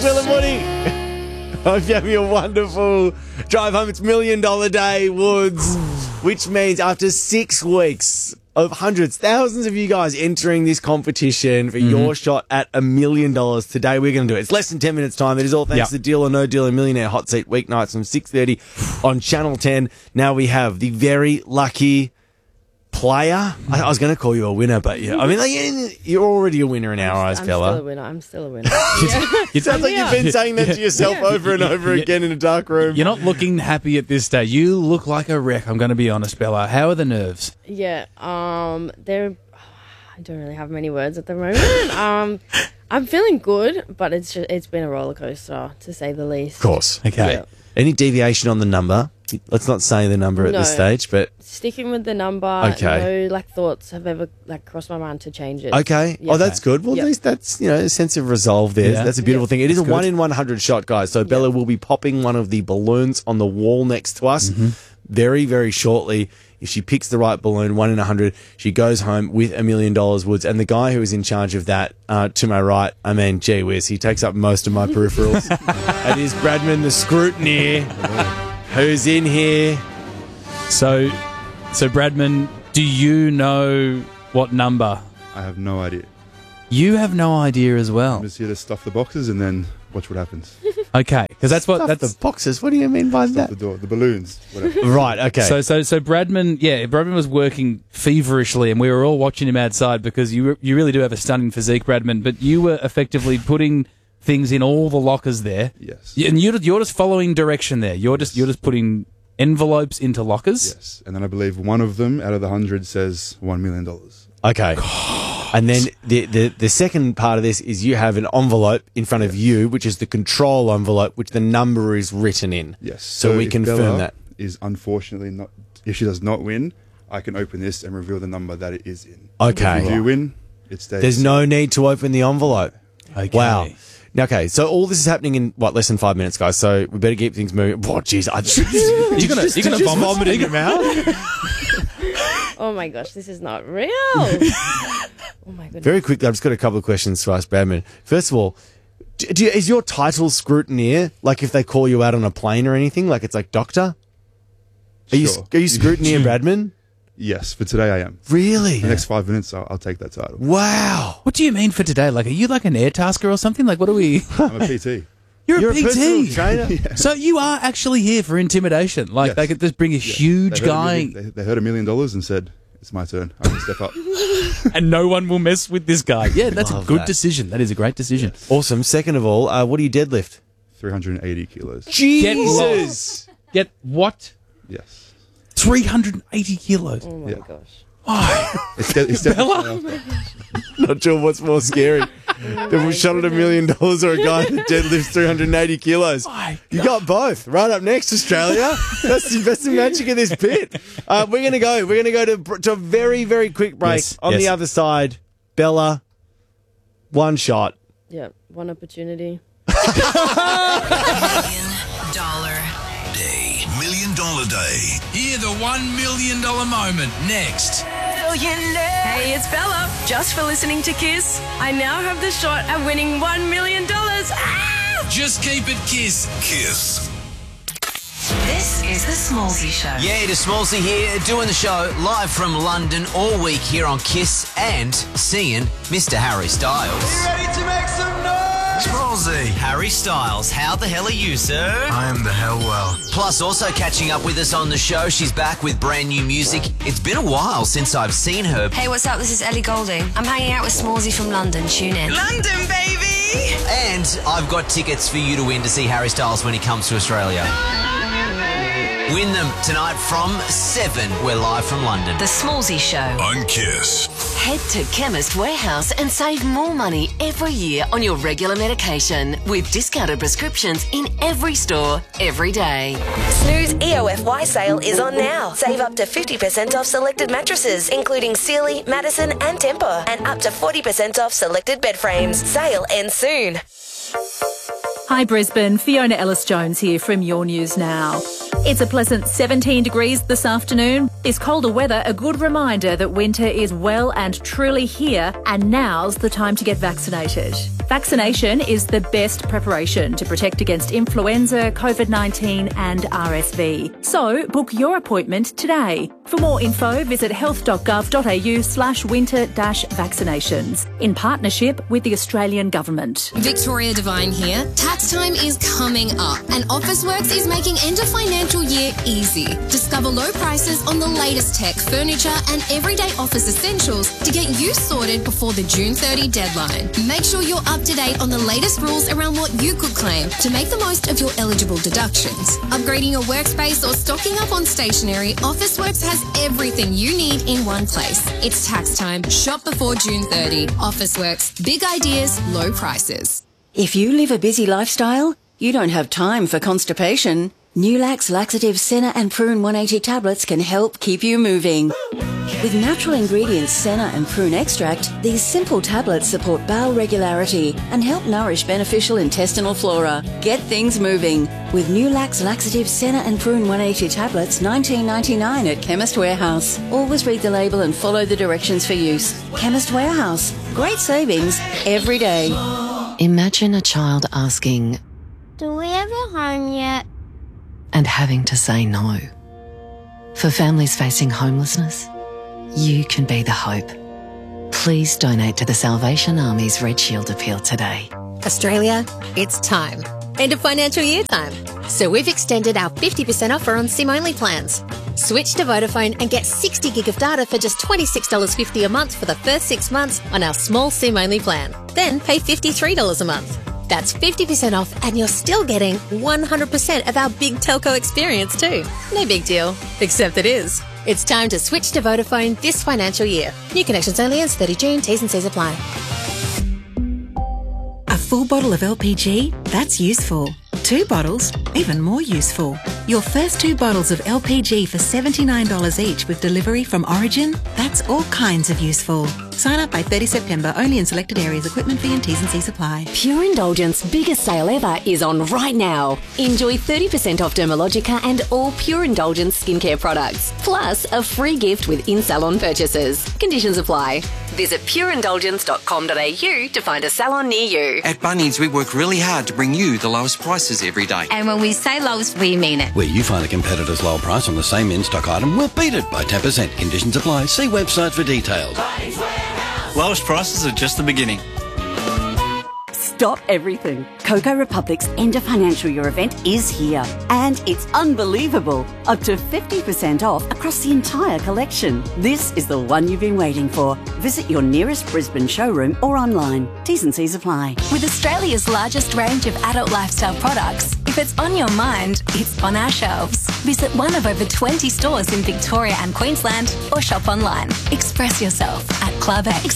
Will and Woody. Hope you're having a wonderful drive home. It's $1 Million Day, Woods, which means after 6 weeks of hundreds, thousands of you guys entering this competition for your shot at $1 million, today we're going to do it. It's less than 10 minutes time. It is all thanks to Deal or No Deal and Millionaire Hot Seat weeknights from 6:30 on Channel 10. Now we have the very lucky player. I was going to call you a winner, but yeah, I mean, like, you're already a winner in our eyes, Bella. I'm still a winner. It sounds like you've been saying that to yourself over and over again in a dark room. You're not looking happy at this stage. You look like a wreck, I'm going to be honest, Bella. How are the nerves? Yeah, I don't really have many words at the moment. I'm feeling good, but it's been a roller coaster, to say the least. Of course. Okay. Yeah. Any deviation on the number? Let's not say the number at this stage, but sticking with the number. Okay. No, thoughts have ever crossed my mind to change it. okay. Yeah. Oh, that's good. Well, at least that's, a sense of resolve there. Yeah. That's a beautiful thing. It is a good. 1 in 100 shot, guys. So Bella will be popping one of the balloons on the wall next to us very, very shortly. If she picks the right balloon, 1 in 100, she goes home with $1 million, Woods. And the guy who is in charge of that, to my right, I mean, gee whiz, he takes up most of my peripherals. It is Bradman, the scrutineer, who's in here. So Bradman, do you know what number? I have no idea. You have no idea as I'm well. just here to stuff the boxes and then watch what happens. Okay, because that's what Stuff that's the boxes. What do you mean by Stuff that? the door, the balloons, whatever. Right, okay. So Bradman was working feverishly, and we were all watching him outside because you really do have a stunning physique, Bradman. But you were effectively putting things in all the lockers there. Yes. And you're just following direction there. You're just putting envelopes into lockers. Yes. And then I believe one of them out of the 100 says $1 million. Okay. And then the second part of this is you have an envelope in front of you, which is the control envelope, which the number is written in. Yes. So we if confirm Bella that. is unfortunately not, if she does not win, I can open this and reveal the number that it is in. Okay. If you do win, it stays. There's no need to open the envelope. Okay. Wow. Okay, so all this is happening in, less than 5 minutes, guys, so we better keep things moving. Oh, jeez. You're gonna vomit in your mouth? Oh my gosh, this is not real. Oh my goodness. Very quickly, I've just got a couple of questions to ask Badman. First of all, is your title scrutineer, like if they call you out on a plane or anything, like it's like doctor? Are you scrutineer Bradman? Yes, for today I am. Really? The next 5 minutes, I'll take that title. Wow. What do you mean for today? Like, are you like an air tasker or something? Like, what are we? I'm a PT. You're a personal PT. trainer? So you are actually here for intimidation. Like, Yes. they could just bring a huge guy They heard $1 million and said, it's my turn. I'm going to step up. and no one will mess with this guy. Yeah, that's a Love good that. decision. That is a great decision. Awesome. Second of all, what do you deadlift? 380 kilos. Jesus. Get what? Yes. 380 kilos. Oh my Yeah. gosh. It's definitely Not sure what's more scary. That we shot at $1 million or a guy that deadlifts 380 kilos. You got both. Right up next, Australia. That's the magic of this pit. We're going to go. We're going to go to a very, very quick break. Yes, On the yes. other side, Bella, one shot. Yeah, one opportunity. $1 million day. Hear the $1 million moment next. Hey, it's Bella. Just for listening to Kiss, I now have the shot at winning $1 million. Ah! Just keep it Kiss. This is the Smallsy Show. Yeah, the Smallsy here, doing the show live from London all week here on Kiss and seeing Mr. Harry Styles. Ready to make some noise? Smallsy. Harry Styles, how the hell are you, sir? I am the hell well. Plus, also catching up with us on the show, she's back with brand new music. It's been a while since I've seen her. Hey, what's up? This is Ellie Goulding. I'm hanging out with Smallsy from London. Tune in. London, baby! And I've got tickets for you to win to see Harry Styles when he comes to Australia. Win them tonight from 7. We're live from London. The Smallsy Show. On Kiss. Head to Chemist Warehouse and save more money every year on your regular medication with discounted prescriptions in every store, every day. Snooze EOFY sale is on now. Save up to 50% off selected mattresses, including Sealy, Madison and Tempur, and up to 40% off selected bed frames. Sale ends soon. Hi Brisbane, Fiona Ellis-Jones here from Your News Now. It's a pleasant 17 degrees this afternoon. This colder weather, a good reminder that winter is well and truly here, and now's the time to get vaccinated. Vaccination is the best preparation to protect against influenza, COVID-19 and RSV. So book your appointment today. For more info, visit health.gov.au/winter-vaccinations in partnership with the Australian Government. Victoria Devine here. Tax time is coming up and Officeworks is making end of financial year easy. Discover low prices on the latest tech, furniture and everyday office essentials to get you sorted before the June 30 deadline. Make sure you're up to date on the latest rules around what you could claim to make the most of your eligible deductions. Upgrading your workspace or stocking up on stationery, Officeworks has everything you need in one place. It's tax time. Shop before June 30. Officeworks. Big ideas, low prices. If you live a busy lifestyle, you don't have time for constipation. Nulax Laxative Senna and Prune 180 tablets can help keep you moving. With natural ingredients Senna and Prune extract, these simple tablets support bowel regularity and help nourish beneficial intestinal flora. Get things moving with Nulax Laxative Senna and Prune 180 tablets, $19.99 at Chemist Warehouse. Always read the label and follow the directions for use. Chemist Warehouse. Great savings every day. Imagine a child asking, "Do we have a home yet?" and having to say no. For families facing homelessness, you can be the hope. Please donate to the Salvation Army's Red Shield appeal today. Australia, it's time. End of financial year time. So we've extended our 50% offer on SIM-only plans. Switch to Vodafone and get 60 gig of data for just $26.50 a month for the first 6 months on our small SIM-only plan. Then pay $53 a month. That's 50% off and you're still getting 100% of our big telco experience too. No big deal, except it is. It's time to switch to Vodafone this financial year. New connections only ends 30 June, T's and C's apply. A full bottle of LPG? That's useful. 2 bottles? Even more useful. Your first 2 bottles of LPG for $79 each with delivery from Origin? That's all kinds of useful. Sign up by 30 September, only in selected areas. Equipment fee and T's and C's apply. Pure Indulgence's biggest sale ever is on right now. Enjoy 30% off Dermalogica and all Pure Indulgence skincare products. Plus a free gift with in-salon purchases. Conditions apply. Visit pureindulgence.com.au to find a salon near you. At Bunnings, we work really hard to bring you the lowest prices every day. And when we say lowest, we mean it. Where you find a competitor's low price on the same in-stock item, we'll beat it by 10%. Conditions apply. See website for details. Lowest prices are just the beginning. Stop everything. Coco Republic's end of financial year event is here. And it's unbelievable. Up to 50% off across the entire collection. This is the one you've been waiting for. Visit your nearest Brisbane showroom or online. T's and C's apply. With Australia's largest range of adult lifestyle products, if it's on your mind, it's on our shelves. Visit one of over 20 stores in Victoria and Queensland or shop online. Express yourself at Club X.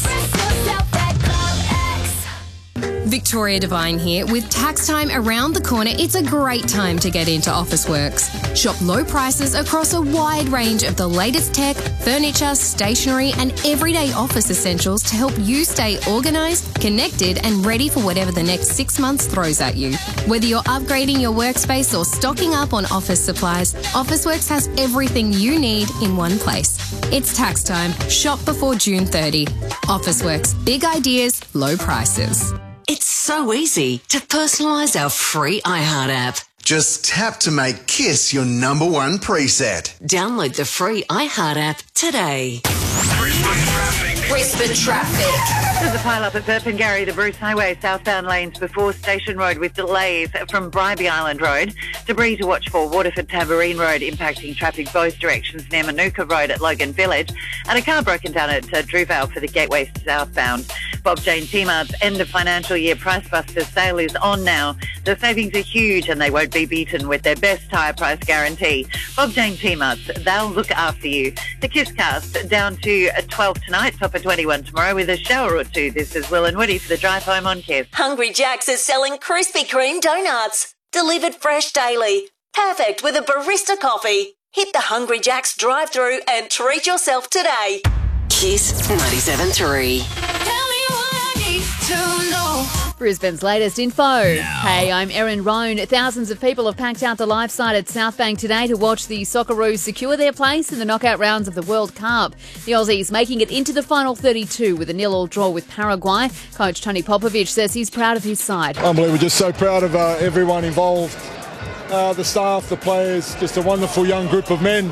Victoria Devine here. With tax time around the corner, it's a great time to get into Officeworks. Shop low prices across a wide range of the latest tech, furniture, stationery and everyday office essentials to help you stay organised, connected and ready for whatever the next 6 months throws at you. Whether you're upgrading your workspace or stocking up on office supplies, Officeworks has everything you need in one place. It's tax time. Shop before June 30. Officeworks. Big ideas, low prices. It's so easy to personalise our free iHeart app. Just tap to make Kiss your #1 preset. Download the free iHeart app today. Brisbane traffic. There's a pile-up at Burpengary, the Bruce Highway, southbound lanes before Station Road with delays from Bribie Island Road. Debris to watch for Waterford Tabarine Road impacting traffic both directions near Manuka Road at Logan Village. And a car broken down at Druvale for the Gateway southbound. Bob Jane T-Mart's end of financial year Price Busters sale is on now. The savings are huge and they won't be beaten with their best tyre price guarantee. Bob Jane T-Mart's, they'll look after you. The Kisscast down to 12 tonight, top of 21 tomorrow with a shower or two. This is Will and Woody for the drive home on Kiss. Hungry Jack's is selling Krispy Kreme donuts. Delivered fresh daily. Perfect with a barista coffee. Hit the Hungry Jack's drive-thru and treat yourself today. Kiss 97.3. Tell me what I need to know. Brisbane's latest info. Hey, I'm Erin Roan. Thousands of people have packed out the live side at Southbank today to watch the Socceroos secure their place in the knockout rounds of the World Cup. The Aussies making it into the final 32 with a 0-0 draw with Paraguay. Coach Tony Popovic says he's proud of his side. Unbelievable, just so proud of everyone involved. The staff, the players, just a wonderful young group of men.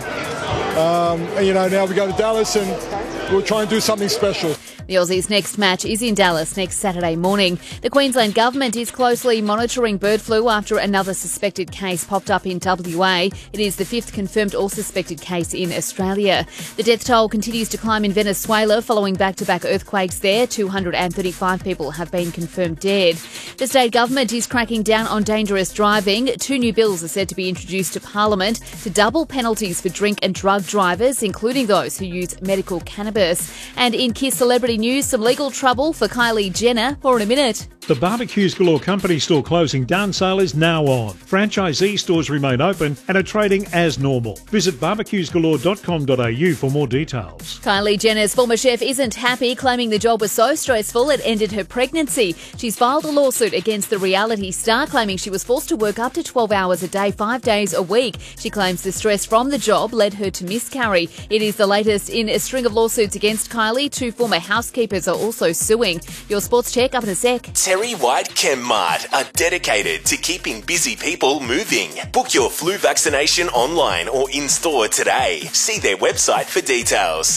Now we go to Dallas and we'll try and do something special. The Aussies' next match is in Dallas next Saturday morning. The Queensland government is closely monitoring bird flu after another suspected case popped up in WA. It is the 5th confirmed or suspected case in Australia. The death toll continues to climb in Venezuela following back-to-back earthquakes there. 235 people have been confirmed dead. The state government is cracking down on dangerous driving. 2 new bills are said to be introduced to Parliament to double penalties for drink and drug drivers, including those who use medical cannabis. And in Kiss Celebrity News, some legal trouble for Kylie Jenner. More in a minute. The Barbecues Galore company store closing down sale is now on. Franchisee stores remain open and are trading as normal. Visit barbecuesgalore.com.au for more details. Kylie Jenner's former chef isn't happy, claiming the job was so stressful it ended her pregnancy. She's filed a lawsuit against the reality star, claiming she was forced to work up to 12 hours a day, 5 days a week. She claims the stress from the job led her to miscarry. It is the latest in a string of lawsuits against Kylie. 2 former housekeepers are also suing. Your sports check up in a sec. Terry White Chemmart are dedicated to keeping busy people moving. Book your flu vaccination online or in-store today. See their website for details.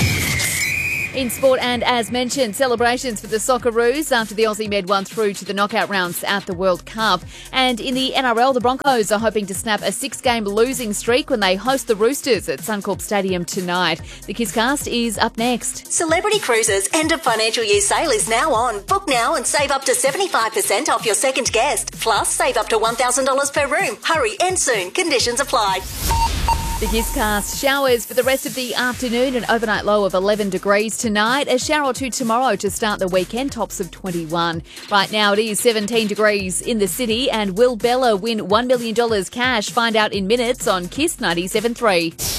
In sport, and as mentioned, celebrations for the Socceroos after the Aussie Med won through to the knockout rounds at the World Cup. And in the NRL, the Broncos are hoping to snap a 6-game losing streak when they host the Roosters at Suncorp Stadium tonight. The Kisscast is up next. Celebrity Cruises' end of financial year sale is now on. Book now and save up to 75% off your second guest. Plus, save up to $1,000 per room. Hurry, end soon. Conditions apply. The Kisscast, showers for the rest of the afternoon, an overnight low of 11 degrees tonight, a shower or two tomorrow to start the weekend, tops of 21. Right now it is 17 degrees in the city, and will Bella win $1 million cash? Find out in minutes on Kiss 97.3.